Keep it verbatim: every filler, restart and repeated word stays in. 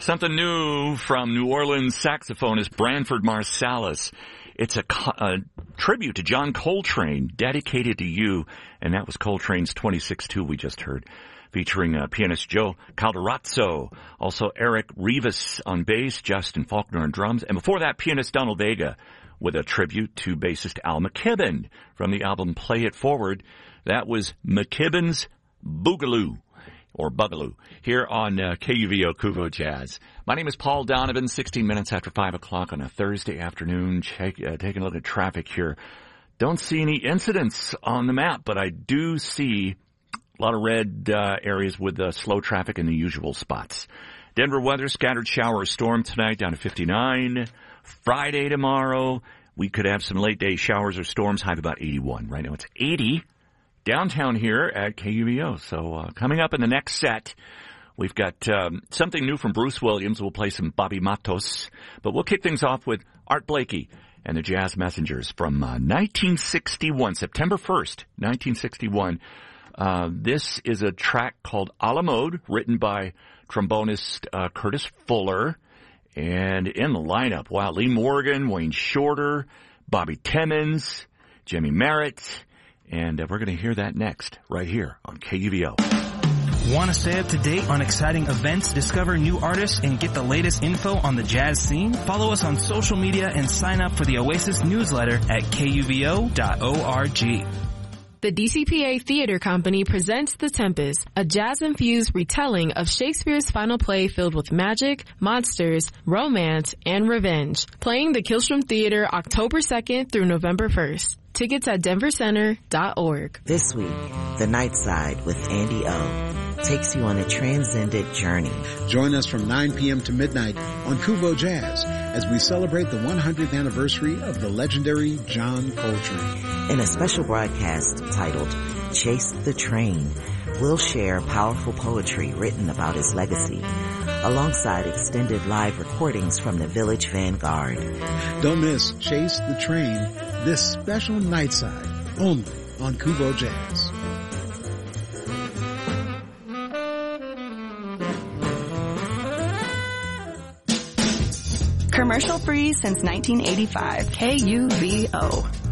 Something new from New Orleans saxophonist Branford Marsalis. It's a, a tribute to John Coltrane, dedicated to you, and that was Coltrane's twenty-six two we just heard, featuring uh, pianist Joe Calderazzo, also Eric Rivas on bass, Justin Faulkner on drums, and before that, pianist Donald Vega with a tribute to bassist Al McKibben from the album Play It Forward. That was McKibben's Boogaloo, or Bugaloo, here on uh, K U V O Kuvo Jazz. My name is Paul Donovan, sixteen minutes after five o'clock on a Thursday afternoon, check, uh, taking a look at traffic here. Don't see any incidents on the map, but I do see a lot of red uh, areas with uh, slow traffic in the usual spots. Denver weather, scattered shower or storm tonight down to fifty-nine. Friday tomorrow, we could have some late day showers or storms, high of about eighty-one. Right now it's eighty downtown here at K U V O. So uh, coming up in the next set, we've got um, something new from Bruce Williams. We'll play some Bobby Matos. But we'll kick things off with Art Blakey and the Jazz Messengers from uh, nineteen sixty-one, September first, nineteen sixty-one. Uh, this is a track called A La Mode, written by trombonist uh, Curtis Fuller. And in the lineup, wow, Lee Morgan, Wayne Shorter, Bobby Timmons, Jimmy Merritt. And uh, we're going to hear that next, right here on K U V O. Want to stay up to date on exciting events, discover new artists, and get the latest info on the jazz scene? Follow us on social media and sign up for the Oasis newsletter at K U V O dot org. The D C P A Theater Company presents The Tempest, a jazz-infused retelling of Shakespeare's final play filled with magic, monsters, romance, and revenge. Playing the Killstrom Theater October second through November first. Tickets at denver center dot org. This week, The Night Side with Andy O takes you on a transcendent journey. Join us from nine p.m. to midnight on Kuvo Jazz as we celebrate the one hundredth anniversary of the legendary John Coltrane. In a special broadcast titled Chase the Train, we'll share powerful poetry written about his legacy, alongside extended live recordings from the Village Vanguard. Don't miss Chase the Train, this special night side, only on Kuvo Jazz. Commercial free since nineteen eighty-five. K U V O.